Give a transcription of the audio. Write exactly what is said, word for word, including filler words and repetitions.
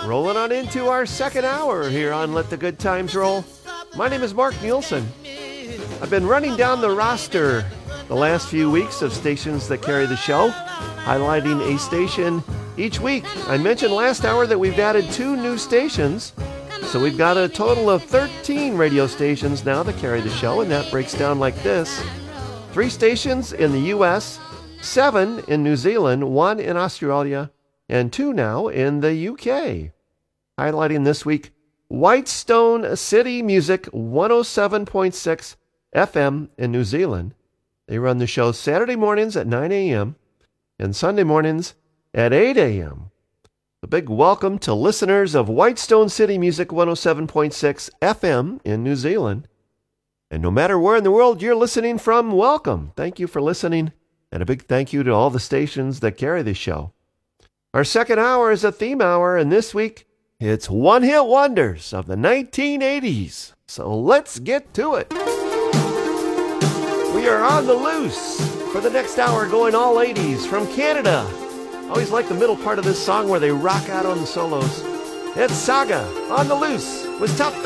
Rolling on into our second hour here on Let the Good Times Roll. My name is Mark Nielsen. I've been running down the roster the last few weeks of stations that carry the show, highlighting a station each week. I mentioned last hour that we've added two new stations, so we've got a total of thirteen radio stations now that carry the show, and that breaks down like this. Three stations in the U S, seven in New Zealand, one in Australia, and two now in the U K. Highlighting this week, Whitestone City Music one oh seven point six F M in New Zealand. They run the show Saturday mornings at nine a.m. and Sunday mornings at eight a.m. A big welcome to listeners of Whitestone City Music one oh seven point six F M in New Zealand. And no matter where in the world you're listening from, welcome. Thank you for listening. And a big thank you to all the stations that carry this show. Our second hour is a theme hour, and this week it's one-hit wonders of the nineteen eighties. So let's get to it. We are on the loose for the next hour, going all eighties from Canada. Always like the middle part of this song where they rock out on the solos. It's Saga on the Loose with Tough